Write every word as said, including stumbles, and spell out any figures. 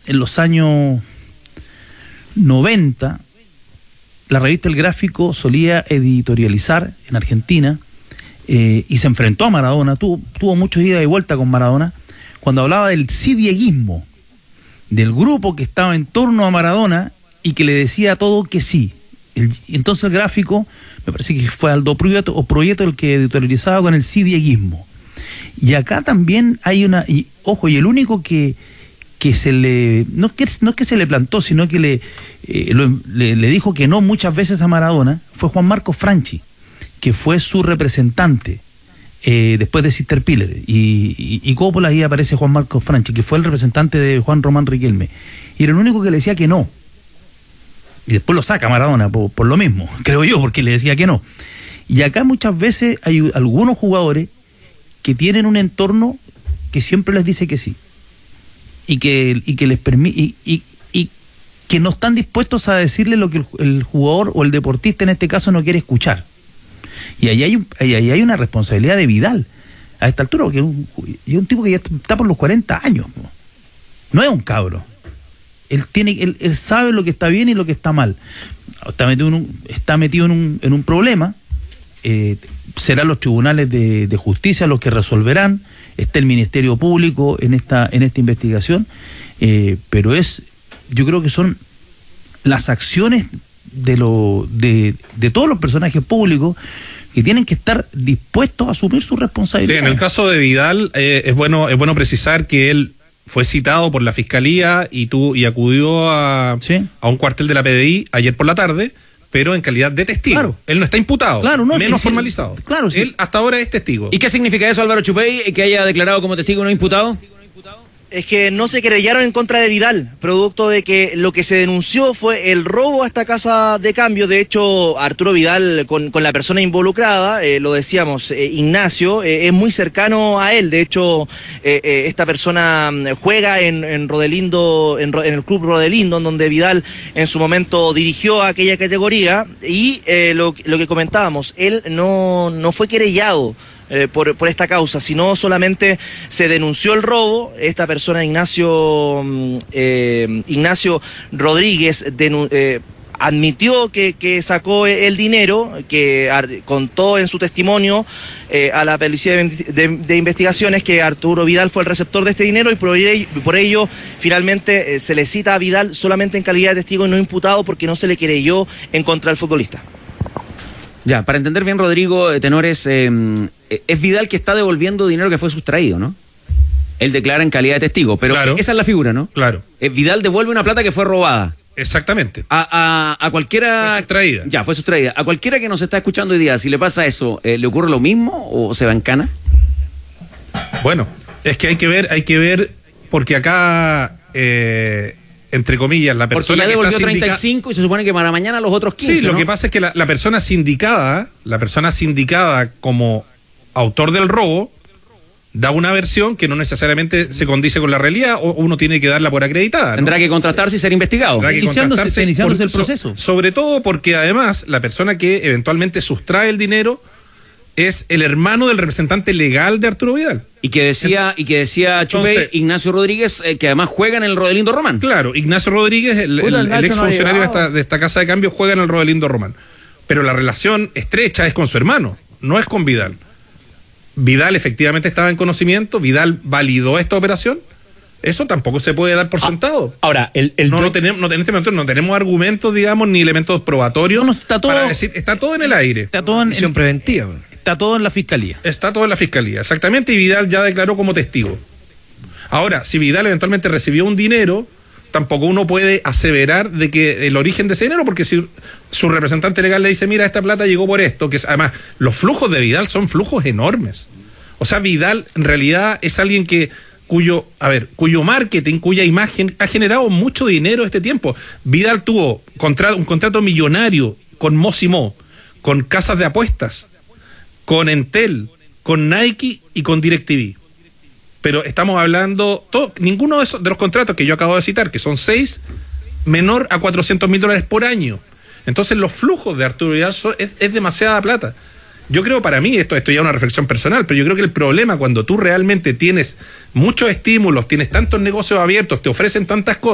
en los años noventa, la revista El Gráfico solía editorializar en Argentina eh, y se enfrentó a Maradona, tuvo, tuvo muchos ida y vuelta con Maradona, cuando hablaba del sidieguismo, del grupo que estaba en torno a Maradona y que le decía a todo que sí. El, entonces el Gráfico, me parece que fue Aldo Proieto, o Proieto el que editorializaba con el sidieguismo. Y acá también hay una, y ojo, y el único que, que se le, no es que, no es que se le plantó, sino que le, eh, lo, le, le dijo que no muchas veces a Maradona, fue Juan Marcos Franchi, que fue su representante eh, después de Sister Piller. Y, y, y Coppola, ahí aparece Juan Marcos Franchi, que fue el representante de Juan Román Riquelme. Y era el único que le decía que no. Y después lo saca Maradona por, por lo mismo, creo yo, porque le decía que no. Y acá muchas veces hay algunos jugadores que tienen un entorno que siempre les dice que sí. Y que, y que les permite, y, y, y que no están dispuestos a decirle lo que el, el jugador o el deportista en este caso no quiere escuchar. Y ahí hay, un, ahí, ahí hay una responsabilidad de Vidal a esta altura, porque es un, es un tipo que ya está por los cuarenta años, ¿no? No es un cabro. Él tiene, él, él sabe lo que está bien y lo que está mal. Está metido en un, está metido en un, en un problema. Eh, serán los tribunales de, de justicia los que resolverán. Está el Ministerio Público en esta, en esta investigación. Eh, pero es, yo creo que son las acciones de, lo, de, de todos los personajes públicos que tienen que estar dispuestos a asumir su responsabilidad. Sí, en el caso de Vidal, eh, es bueno, es bueno precisar que él fue citado por la Fiscalía y tu, y acudió a, ¿sí? a un cuartel de la P D I ayer por la tarde, pero en calidad de testigo. Claro. Él no está imputado, claro, no, menos sí, formalizado. Claro, sí. Él hasta ahora es testigo. ¿Y qué significa eso, Álvaro Chupey, que haya declarado como testigo no imputado? Es que no se querellaron en contra de Vidal, producto de que lo que se denunció fue el robo a esta casa de cambio. De hecho, Arturo Vidal, con, con la persona involucrada, eh, lo decíamos, eh, Ignacio, eh, es muy cercano a él. De hecho, eh, eh, esta persona juega en, en Rodelindo, en, en el club Rodelindo, en donde Vidal en su momento dirigió a aquella categoría. Y eh, lo, lo que comentábamos, él no, no fue querellado Eh, por, por esta causa, sino solamente se denunció el robo. Esta persona, Ignacio eh, Ignacio Rodríguez, denu, eh, admitió que, que sacó el dinero, que ar, contó en su testimonio eh, a la Policía de, de, de Investigaciones que Arturo Vidal fue el receptor de este dinero, y por ello, por ello finalmente eh, se le cita a Vidal solamente en calidad de testigo y no imputado, porque no se le querelló en contra del futbolista. Ya, para entender bien, Rodrigo Tenores, eh, es Vidal que está devolviendo dinero que fue sustraído, ¿no? Él declara en calidad de testigo, pero claro, esa es la figura, ¿no? Claro. Eh, Vidal devuelve una plata que fue robada. Exactamente. A, a, a cualquiera... Fue sustraída. Ya, fue sustraída. A cualquiera que nos está escuchando hoy día, si le pasa eso, eh, ¿le ocurre lo mismo o se va en cana? Bueno, es que hay que ver, hay que ver, porque acá... Eh, entre comillas, la persona porque ya que devolvió está treinta y cinco y se supone que para mañana los otros quince, sí, lo ¿no? que pasa es que la, la persona sindicada, la persona sindicada como autor del robo, da una versión que no necesariamente se condice con la realidad, o uno tiene que darla por acreditada, ¿no? Tendrá que contrastarse y ser investigado. Tendrá que iniciándose, contrastarse iniciándose por, el proceso. So, sobre todo porque además la persona que eventualmente sustrae el dinero es el hermano del representante legal de Arturo Vidal. Y que decía, y que decía Chupey, Entonces, Ignacio Rodríguez, eh, que además juega en el Rodelindo Román. Claro, Ignacio Rodríguez, el, el, el, el ex funcionario no de, esta, de esta casa de cambio, juega en el Rodelindo Román. Pero la relación estrecha es con su hermano, no es con Vidal. Vidal efectivamente estaba en conocimiento, Vidal validó esta operación. Eso tampoco se puede dar por sentado. Ahora, el, el no, no tenemos, no, en este momento no tenemos argumentos, digamos, ni elementos probatorios. No, no, está todo, para decir, está todo en el aire. Está todo en misión en, preventiva. Está todo en la fiscalía. Está todo en la fiscalía, exactamente, y Vidal ya declaró como testigo. Ahora, si Vidal eventualmente recibió un dinero, tampoco uno puede aseverar de que el origen de ese dinero, porque si su representante legal le dice, mira, esta plata llegó por esto, que es, además, los flujos de Vidal son flujos enormes. O sea, Vidal en realidad es alguien que cuyo, a ver, cuyo marketing, cuya imagen ha generado mucho dinero este tiempo. Vidal tuvo contra, un contrato millonario con Mosimo, con casas de apuestas, con Entel, con Nike y con DirecTV. Pero estamos hablando, todo, ninguno de, esos, de los contratos que yo acabo de citar, que son seis, menor a cuatrocientos mil dólares por año. Entonces los flujos de Arturo Vidal son, es, es demasiada plata. Yo creo, para mí, esto, esto ya es una reflexión personal, pero yo creo que el problema cuando tú realmente tienes muchos estímulos, tienes tantos negocios abiertos, te ofrecen tantas cosas,